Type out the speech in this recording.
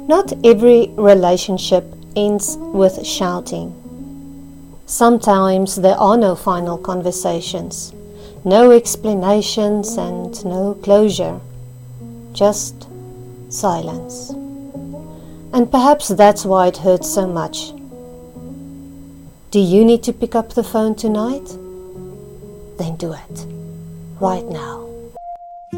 Not every relationship ends with shouting. Sometimes there are no final conversations, no explanations and no closure, just silence. And perhaps that's why it hurts so much. Do you need to pick up the phone tonight? Then do it, right now.